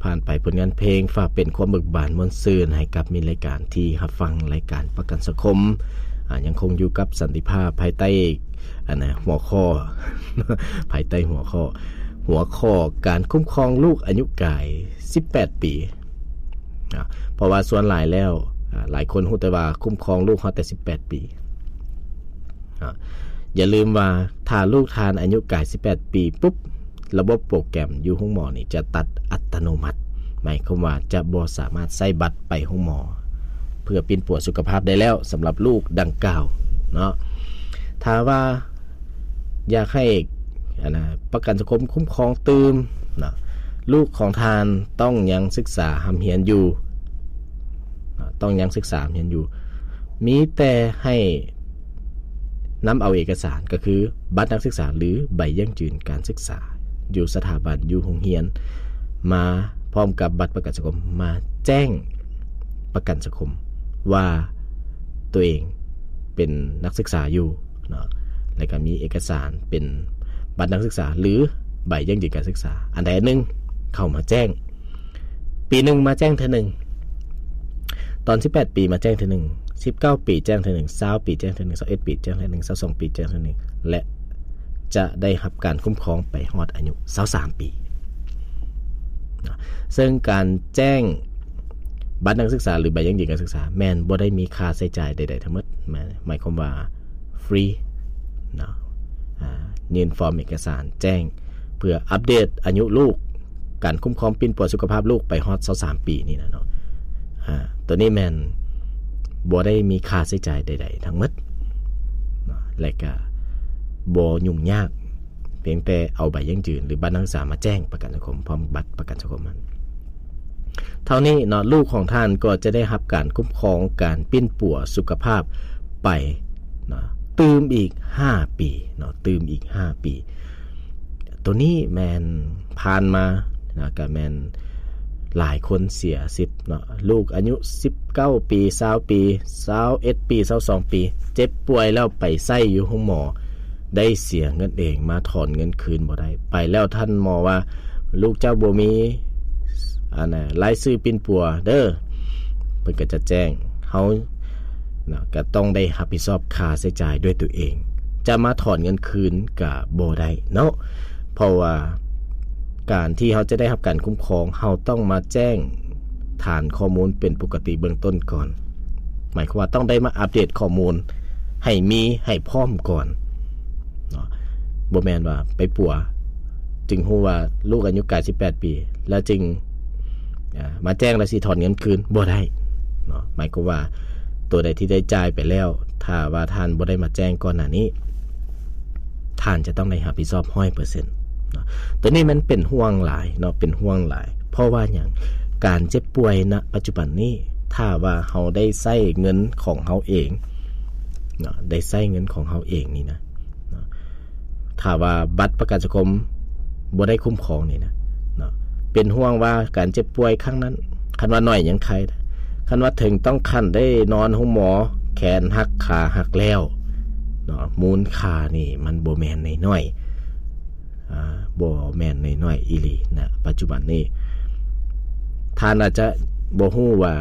ผ่านไปผลงานเพลงฝากเป็นความเบิกบานม่วนซื่นให้กับมีรายการที่รับฟังรายการประกันสังคมยังคงอยู่กับสันติภาพภายใต้หัวข้อ ภายใต้หัวข้อการคุ้มครองลูกอายุกาย18ปีเพราะว่าส่วนหลายแล้วหลายคนฮู้แต่ว่าคุ้มครองลูกเขาแต่18ปีอย่าลืมว่าถ้าลูกทานอายุกาย18ปีปุ๊บระบบโปรแกรมอยู่ห้องหมอนี่จะตัดอัตโนมัติหมายความว่าจะบ่สามารถใช้บัตรไปห้องหมอเพื่อปิ่นปัวสุขภาพได้แล้วสำหรับลูกดังกล่าวเนาะถ้าว่าอยากให้ประกันสังคมคุ้มครองตื่มนะลูกของทานต้องยังศึกษาหำเหียนอยู่ต้องยังศึกษาหำเหียนอยู่มีแต่ให้นำเอาเอกสารก็คือบัตรนักศึกษาหรือใบยั่งยืนการศึกษาอยู่สถาบันอยู่โรงเรียนมาพร้อมกับบัตรประกันสังคมมาแจ้งประกันสังคมว่าตัวเองเป็นนักศึกษาอยู่เนาะแล้วก็มีเอกสารเป็นบัตรนักศึกษาหรือใบยั่งยืนการศึกษาอันใดนึงเข้ามาแจ้งปีนึงมาแจ้งเทื่อนึงตอน18ปีมาแจ้งเทื่อนึง19ปีแจ้งเทื่อนึง20ปีแจ้งเทื่อนึง21ปีแจ้งเทื่อนึง22ปีแจ้งเทื่อนึงและจะได้รับการคุ้มครองไปฮอดอายุ23ปีซึ่งการแจ้งบัตรนักศึกษาหรือใบยั่งยืนการศึกษาแม่นบ่ได้มีค่าใช้จ่ายใดๆทั้งหมดหมายความว่าฟรีเนาะยื่นฟอร์มเอกสารแจ้งเพื่ออัปเดตอายุลูกการคุ้มครองปิ่นปัวสุขภาพลูกไปฮอด23ปีนี่นะเนาะตัวนี้แม่นบ่ได้มีค่าใช้จ่ายใดๆทั้งหมดและก็บ่ยุ่งยากเพียงแต่เอาใบยั่งยืนหรือบัตรนักศึกษามาแจ้งประกันสังคมพร้อมบัตรประกันสังคมมันเท่านี้เนาะลูกของท่านก็จะได้รับการคุ้มครองการปิ้นปัวสุขภาพไปเนาะตื่มอีก5ปีเนาะตื่มอีก5ปีตัวนี้แม่นผ่านมานะก็แม่นหลายคนเสียสิทธิ์เนาะลูกอายุ19ปี20ปี21ปี22ปีเจ็บป่วยแล้วไปไส้อยู่ห้องหมอได้เสียเงินเองมาถอนเงินคืนบ่ได้ไปแล้วท่านหมอว่าลูกเจ้าบ่มีรายชื่อปิ่นปัวเด้อเพิ่นก็จะแจ้งเฮานะก็ต้องได้รับผิดชอบค่าใช้จ่ายด้วยตัวเองจะมาถอนเงินคืนก็บ่ได้เนาะเพราะว่าการที่เขาจะได้รับการคุ้มครองเขาต้องมาแจ้งฐานข้อมูลเป็นปกติเบื้องต้นก่อนหมายความว่าต้องได้มาอัปเดตข้อมูลให้พร้อมก่อนเนาะบ่แม่นว่าไปปัวจึงฮู้ว่าลูกอายุ18ปีแล้วจึงมาแจ้งแล้วสิถอนเงินคืนบ่ได้เนาะหมายความว่าตัวใดที่ได้จ่ายไปแล้วถ้าว่าท่านบ่ได้มาแจ้งก่อนหน้านี้ท่านจะต้องได้รับผิดชอบ 100%ตัวนี้มันเป็นห่วงหลายเนาะเป็นห่วงหลายเพราะว่าอย่างการเจ็บป่วยณปัจจุบันนี้ถ้าว่าเฮาได้ใช้เงินของเฮาเองเนาะได้ใช้เงินของเฮาเองนี่นะถ้าว่าบัตรประกันสังคมบ่ได้คุ้มครองนี่นะเนาะเป็นห่วงว่าการเจ็บป่วยครั้งนั้นคันว่าน้อยยังใครคันว่าถึงต้องคันได้นอนห้องหมอแขนหักขาหักแล้วเนาะมูลค่านี่มันบ่แม่นน้อยบ่แม่นน้อยอีหลีนะปัจจุบันนี้ท่านอาจจะบ่ฮู้ว่า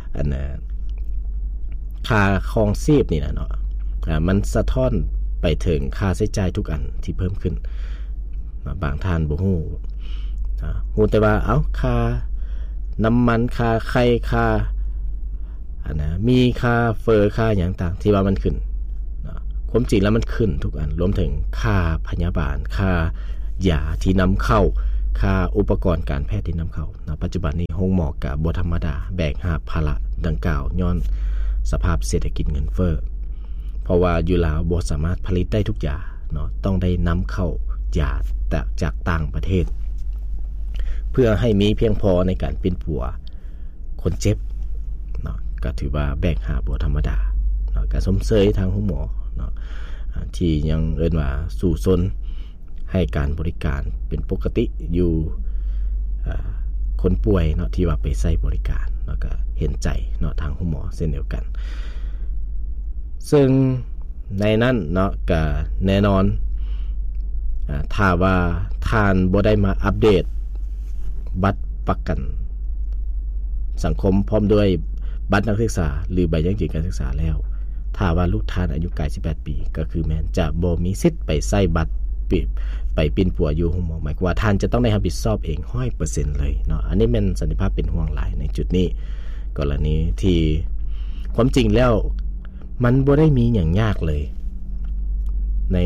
ค่าครองชีพนี่นะเนาะมันสะท้อนไปถึงค่าใช้จ่ายทุกอันที่เพิ่มขึ้นบางท่านบ่ฮู้แต่ว่าค่าน้ำมันค่าไข่ค่ามีค่าเฟอร์ค่าหยังต่างที่ว่ามันขึ้นความจริงแล้วมันขึ้นทุกอันรวมถึงค่าพยาบาลค่ายาที่นำเข้าค่าอุปกรณ์การแพทย์ที่นำเข้าปัจจุบันนี้โรงหมอก็บ่ธรรมดาแบกหาบภาระดังกล่าวย้อนสภาพเศรษฐกิจเงินเฟ้อเพราะว่าอยู่ลาวบ่สามารถผลิตได้ทุกอย่างเนาะต้องได้นำเข้ายาจากต่างประเทศเพื่อให้มีเพียงพอในการปิ้นปัวคนเจ็บเนาะก็ถือว่าแบกหาบ่ธรรมดาเนาะก็สมเสยทางโรงหมอเนาะที่ยังเอิ้นว่าสู่ซนให้การบริการเป็นปกติอยู่คนป่วยเนาะที่ว่าไปใช้บริการเนาะก็เห็นใจเนาะทางโรงหมอเช่นเดียวกันซึ่งในนั้นเนาะก็แน่นอนถ้าว่าท่านบ่ได้มาอัปเดตบัตรประกันสังคมพร้อมด้วยบัตรนักศึกษาหรือใบยังยืนการศึกษาแล้วถ้าว่าลูกท่านอายุเกิน18ปีก็คือแม่นจะบ่มีสิทธิ์ไปใช้บัตรไปปิ่นปัวอยู่โรงหมอหมายความว่าท่านจะต้องได้รับผิดชอบเอง 100% เลยเนาะอันนี้แม่นสันติภาพเป็นห่วงหลายในจุดนี้กรณีที่ความจริงแล้วมันบ่ได้มีหยังยากเลยใน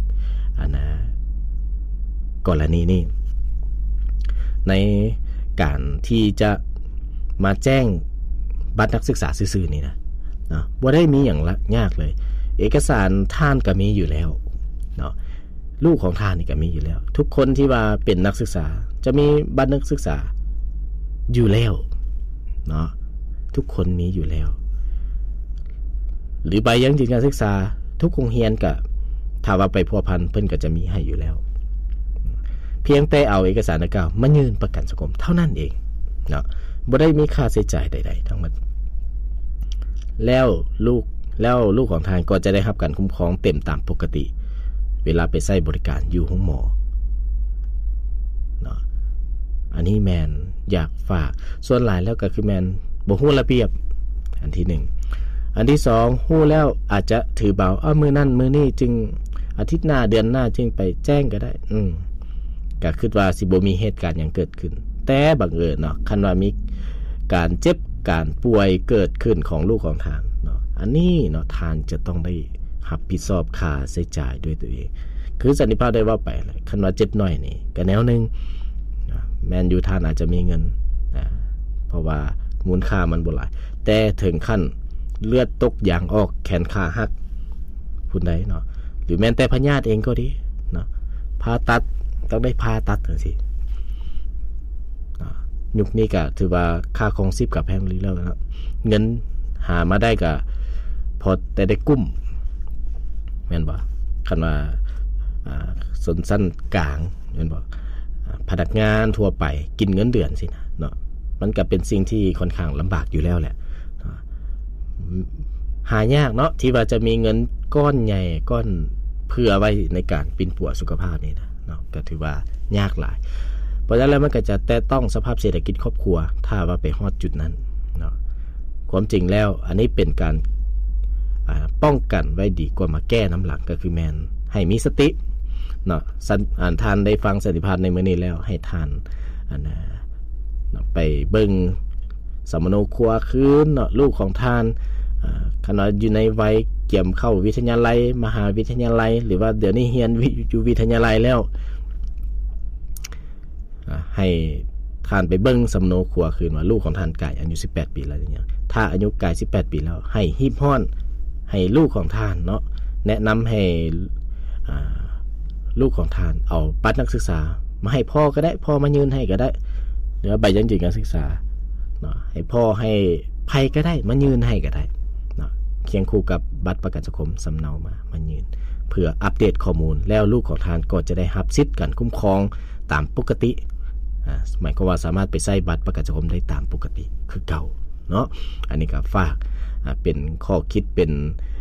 กรณีนี้ในการที่จะมาแจ้งบัตรนักศึกษาซื่อๆนี่นะเนาะบ่ได้มีหยังยากเลยเอกสารท่านก็มีอยู่แล้วเนาะลูกของท่านนี่ก็มีอยู่แล้วทุกคนที่ว่าเป็นนักศึกษาจะมีบัตรนักศึกษาอยู่แล้วเนาะทุกคนมีอยู่แล้วหรือใบยังยืนการศึกษาทุกโรงเรียนก็ถ้าว่าไปพัวพันเพิ่นก็จะมีให้อยู่แล้วเพียงแต่เอาเอกสารดังกล่าวมายื่นประกันสังคมเท่านั้นเองเนาะบ่ได้มีค่าใช้จ่ายใดๆทั้งหมดแล้วลูกของทานก็จะได้รับการคุ้มครองเต็มตามปกติเวลาไปใช้บริการอยู่โรงหมอเนาะอันนี้แมนอยากฝากส่วนหลายแล้วก็คือแมนบ่ฮู้ระเบียบอันที่1อันที่2ฮู้แล้วอาจจะถือเบามื้อนั้นมื้อนี้จึงอาทิตย์หน้าเดือนหน้าจึงไปแจ้งก็ได้ก็คิดว่าสิบ่มีเหตุการณ์หยังเกิดขึ้นแต่บังเอิญเนาะคันว่ามีการเจ็บการป่วยเกิดขึ้นของลูกของทานเนาะอันนี้เนาะทานจะต้องได้รับผิดชอบค่าใช้จ่ายด้วยตัวเองคือสันนิษฐานได้ว่าไปเลยคันว่าเจ็บน้อยนี่ก็แนวนึงแมนยูทานอาจจะมีเงินเพราะว่ามูลค่ามันบ่หลายแต่ถึงขั้นเลือดตกยางออกแขนขาหักผู้ใดเนาะหรือแม้แต่พยาธิเองก็ดีเนาะผ่าตัดต้องได้ผ่าตัดจังซี่ยุคนี้ก็ถือว่าค่าครองชีพก็แพงแล้วเนาะเงินหามาได้ก็พอแต่ได้กุ้มแม่นบ่คันว่าสนสั้นกลางแม่นบ่พนักงานทั่วไปกินเงินเดือนสินะเนาะมันก็เป็นสิ่งที่ค่อนข้างลำบากอยู่แล้วแหละหายากเนาะที่ว่าจะมีเงินก้อนใหญ่ก้อนเพื่อไว้ในการปิ่นปัวสุขภาพนี่นะเนาะก็ถือว่ายากหลายเพราะฉะนั้นแล้วมันก็จะแต่ต้องสภาพเศรษฐกิจครอบครัวถ้าว่าไปฮอดจุดนั้นเนาะความจริงแล้วอันนี้เป็นการป้องกันไว้ดีกว่ามาแก้น้ำหลังก็คือแมนให้มีสติเนาะทานได้ฟังสันติภาพในมื้อนี้แล้วให้ทานไปเบิ่งสมโนครัวคืนเนาะลูกของทานขณะอยู่ในวัยเกี่ยมเข้าวิทยาลัยมหาวิทยาลัยหรือว่าเดี๋ยวนี้เรียนอยู่วิทยาลัยแล้วให้ทานไปเบิ่งสำโนครัวคืนว่าลูกของทานกายอายุ18ปีแล้วอย่างถ้าอายุกาย18ปีแล้วให้ฮีบฮ้อนให้ลูกของทานเนาะแนะนำให้ลูกของทานเอาบัตรนักศึกษามาให้พ่อก็ได้พ่อมายืนให้ก็ได้หรือใบยังยืนการศึกษาเนาะให้พ่อให้ไผก็ได้มายืนให้ก็ได้เนาะเคียงคู่กับบัตรประกันสังคมสำเนามายืนเพื่ออัปเดตข้อมูลแล้วลูกของทานก็จะได้รับสิทธิ์การคุ้มครองตามปกติหมายความว่าสามารถไปใช้บัตรประกันสังคมได้ตามปกติคือเก่าเนาะอันนี้ก็ฝากเป็นข้อคิดเป็น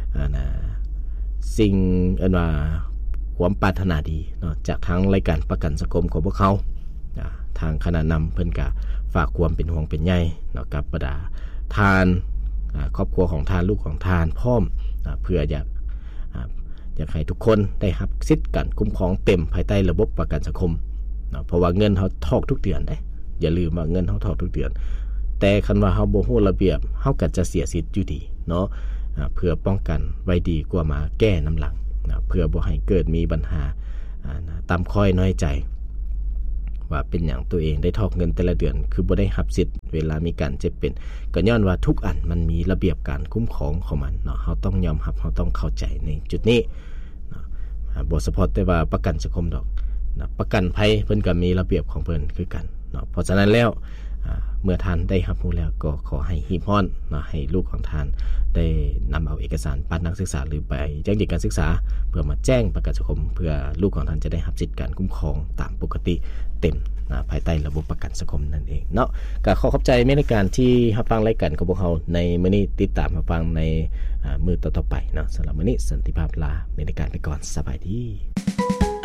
สิ่งว่าความปรารถนาดีเนาะจากทางรายการประกันสังคมของพวกเขาทางคณะนำเพิ่นก็ฝากความเป็นห่วงเป็นใยเนาะกับบรรดาทานครอบครัวของทานลูกของทานพร้อมเพื่ออยากให้ทุกคนได้รับสิทธิ์การคุ้มครองเต็มภายใต้ระบบประกันสังคมเพราะว่าเงินเฮาทอกทุกเดือนได้อย่าลืมว่าเงินเฮาทอกทุกเดือนแต่คันว่าเฮาบ่ฮู้ระเบียบเฮาก็จะเสียสิทธิ์อยู่ดีเนาะเพื่อป้องกันไว้ดีกว่ามาแก้น้ำหลังเพื่อบ่ให้เกิดมีปัญหาตามค่อยน้อยใจว่าเป็นอย่างตัวเองได้ทอกเงินแต่ละเดือนคือบ่ได้รับสิทธิ์เวลามีการเจ็บเป็นก็ย้อนว่าทุกอันมันมีระเบียบการคุ้มครองของมันเนาะเฮาต้องยอมรับเฮาต้องเข้าใจในจุดนี้เนาะบ่เฉพาะแต่ว่าประกันสังคมดอกนะประกันภัยเพิ่นก็มีระเบียบของเพิ่นคือกันเนาะเพราะฉะนั้นแล้วเมื่อท่านได้รับรู้แล้วก็ขอให้ฮีบฮ้อนเนาะให้ลูกของท่านได้นำเอาเอกสารบัตรนักศึกษาหรือใบแจ้งเด็กการศึกษาเพื่อมาแจ้งประกันสังคมเพื่อลูกของท่านจะได้รับสิทธิการคุ้มครองตามปกติเต็มภายใต้ระบบประกันสังคมนั่นเองเนาะก็ขอขอบใจในรายการที่รับฟังรายการของพวกเราในมื้อนี้ติดตามรับฟังในมื้อต่อๆไปเนาะสำหรับมื้อนี้สันติภาพลาในรายการไปก่อนสบายดี